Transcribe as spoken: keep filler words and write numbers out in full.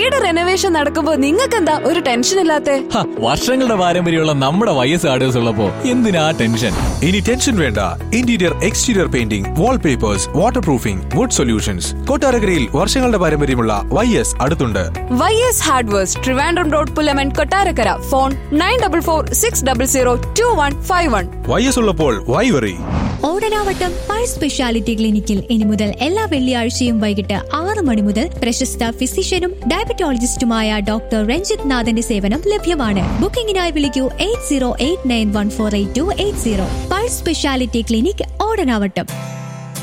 വീട് റെനോവേഷൻ നടക്കുമ്പോ നിങ്ങൾക്കെന്താ ഒരു ടെൻഷൻ ഇല്ലാത്തെ? വർഷങ്ങളുടെ പാരമ്പര്യമുള്ള നമ്മുടെ വൈ എസ് ഹാർഡ്വെയർസ് ഉള്ളപ്പോ എന്തിനാ ടെൻഷൻ? ഇനി ടെൻഷൻ വേണ്ട. Interior exterior painting, wallpapers, water proofing, would solutions. കൊട്ടാരക്കരയിൽ വർഷങ്ങളുടെ പാരമ്പര്യമുള്ള വൈ എസ് അടുത്തുണ്ട്. Y S hardwares, Trivandrum road, Pullaman, Kottarakkara. Phone nine double four six double zero to one five one. Y S ഉള്ളപ്പോൾ Y worry. Odanavattam pi speciality ക്ലിനിക്കിൽ ഇനി മുതൽ എല്ലാ വെള്ളിയാഴ്ചയും വൈകിട്ട് ആറ് മണി മുതൽ പ്രശസ്ത ഫിസിഷ്യനും ഡയബറ്റോളജിസ്റ്റുമായ ഡോക്ടർ രഞ്ജിത് നാഥന്റെ സേവനം ലഭ്യമാണ്. ബുക്കിംഗിനായി വിളിക്കൂ eight zero eight nine one four eight to eight zero. Pi speciality clinic, Odanavattam.